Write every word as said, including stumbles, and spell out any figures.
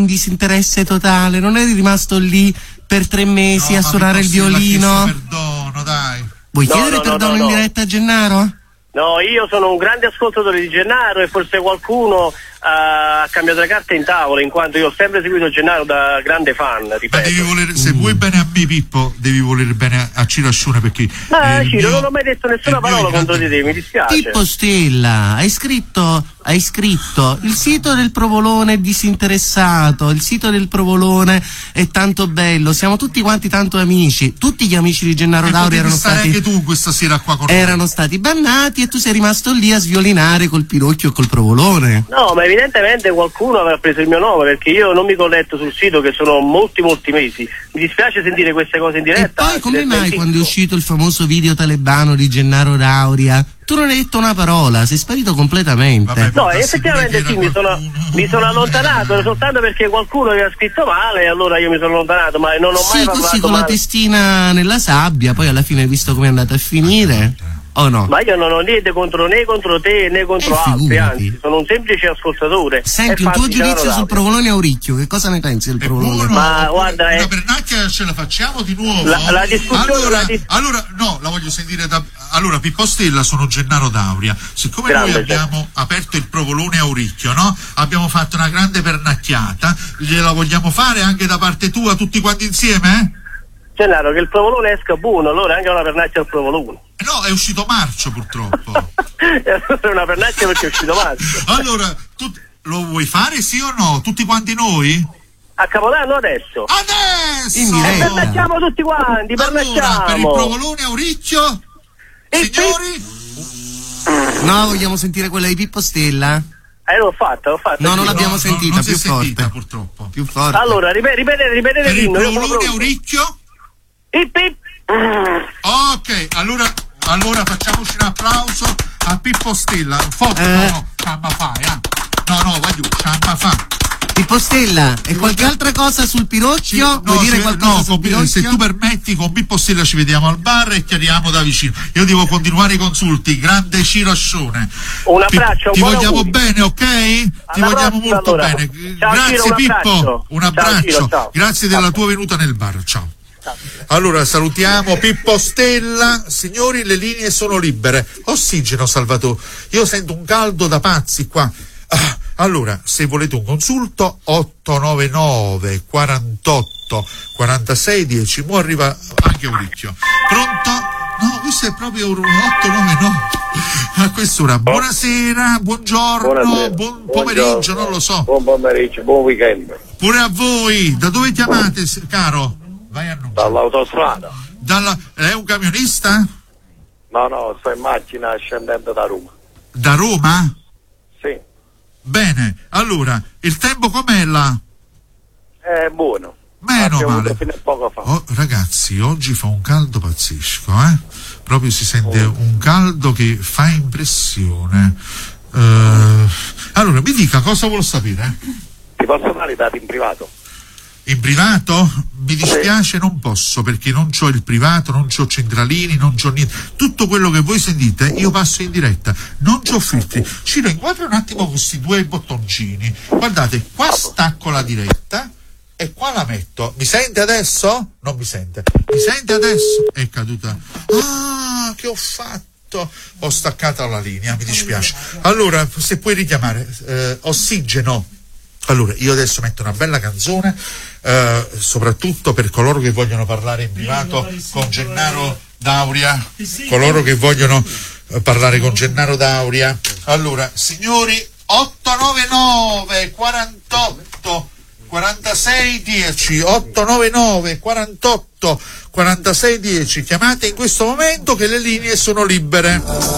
in disinteresse totale, non eri rimasto lì per tre mesi no, a suonare il violino? Perdono, dai. Vuoi no, chiedere no, perdono no, in no. diretta a Gennaro? No, io sono un grande ascoltatore di Gennaro e forse qualcuno ha cambiato le carte in tavola, in quanto io ho sempre seguito Gennaro da grande fan, ripeto. Ma devi volere, se mm. vuoi bene a me, Pippo, devi volere bene a Ciro Ascione, perché ah, Ciro, mio, non ho mai detto nessuna parola contro di te, mi dispiace. Pippo Stella, hai scritto hai scritto il sito del Provolone è disinteressato, il sito del Provolone è tanto bello, siamo tutti quanti tanto amici, tutti gli amici di Gennaro D'Auria erano stati anche tu questa sera qua con erano stati bannati e tu sei rimasto lì a sviolinare col Pinocchio e col Provolone. No, ma evidentemente qualcuno avrà preso il mio nome, perché io non mi colletto sul sito, che sono molti molti mesi. Mi dispiace sentire queste cose in diretta. E poi come mai quando è uscito il famoso video talebano di Gennaro D'Auria tu non hai detto una parola, sei sparito completamente? Vabbè, no, effettivamente sì, mi sono, mi sono allontanato soltanto perché qualcuno aveva scritto male e allora io mi sono allontanato, ma non ho sì, mai parlato così con male. La testina nella sabbia, poi alla fine hai visto come è andata a finire. O no? Ma io non ho niente contro né contro te né contro eh, altri, anzi, sono un semplice ascoltatore. Senti, un tuo giudizio sul Provolone Auricchio, che cosa ne pensi del Provolone? Buono, ma guarda, una eh, pernacchia ce la facciamo di nuovo? La, la discussione allora, la dis- allora, no, la voglio sentire da... Allora, Pippo Stella, sono Gennaro D'Auria. Siccome grande, noi abbiamo aperto il Provolone Auricchio, no? Abbiamo fatto una grande pernacchiata, gliela vogliamo fare anche da parte tua, tutti quanti insieme, eh? Gennaro, che il Provolone esca buono, allora anche una pernacchia al Provolone. No, è uscito marcio purtroppo. È una pernacchia perché è uscito marcio. Allora, tu lo vuoi fare sì o no? Tutti quanti noi? A Capodanno adesso. Adesso! In diretta. Pernacchiamo tutti quanti, pernacciamo. Allora, per il Provolone Auricchio, E signori? No, vogliamo sentire quella di Pippo Stella? Eh, l'ho fatta, l'ho fatta. No, non sì. l'abbiamo No, sentita, non più si è forte. sentita, purtroppo. Più forte. Allora, ripete, ripete, ripete Per il l'inno, io sono Provolone pronto. Auricchio? Ip, ip. Ok, allora, allora facciamoci un applauso a Pippo Stella. Forte, Eh. no, no, ciamma fai, eh? No, no, vai giù, ciamma fa. Pippo Stella, e qualche altra cosa sul Pinocchio? No, Vuoi dire ci- qualcosa no, sul con- Pinocchio? se tu permetti, con Pippo Stella ci vediamo al bar e chiariamo da vicino. Io devo continuare i consulti. Grande Ciro Ascione. Un abbraccio, Ti un buon vogliamo auguri. bene, ok? Ti Alla vogliamo prossima, molto allora. bene. Ciao, Grazie Ciro, un Pippo, abbraccio. un Ciao, abbraccio. Ciro, ciao. Grazie Ciao. della tua venuta nel bar. Ciao. Allora salutiamo Pippo Stella. Signori, le linee sono libere. Ossigeno, Salvatore. Io sento un caldo da pazzi qua. Ah, allora, se volete un consulto, otto nove nove quarantotto quarantasei dieci. Mo arriva anche Auricchio. Pronto? No, questo è proprio un otto nove nove a quest'ora. Buonasera, buongiorno, Buonasera. buon pomeriggio, Buongiorno. non lo so. Buon pomeriggio, buon weekend. Pure a voi. Da dove chiamate, s- caro? Vai a annunciare. Dall'autostrada. Dalla... È un camionista? No, no, sto in macchina scendendo da Roma. Da Roma? Sì. Bene, allora, il tempo com'è là? È buono. Meno Abbiamo male. avuto fino a poco fa. Oh, ragazzi, oggi fa un caldo pazzesco, eh? Proprio si sente un caldo che fa impressione. Eh, allora, mi dica cosa vuol sapere? Ti posso dare i dati in privato? In privato? Mi dispiace, non posso, perché non c'ho il privato, non c'ho centralini, non c'ho niente. Tutto quello che voi sentite io passo in diretta, non c'ho filtri. Ciro, inquadra un attimo questi due bottoncini. Guardate, qua stacco la diretta e qua la metto. Mi sente adesso? Non mi sente. Mi sente adesso? È caduta. Ah, che ho fatto? Ho staccato la linea, mi dispiace. Allora, se puoi richiamare, eh, ossigeno. Allora, io adesso metto una bella canzone, eh, soprattutto per coloro che vogliono parlare in privato con Gennaro D'Auria, coloro che vogliono eh, parlare con Gennaro D'Auria. Allora, signori, otto nove nove quarantotto quarantasei dieci, otto nove nove quarantotto quarantasei dieci, chiamate in questo momento che le linee sono libere.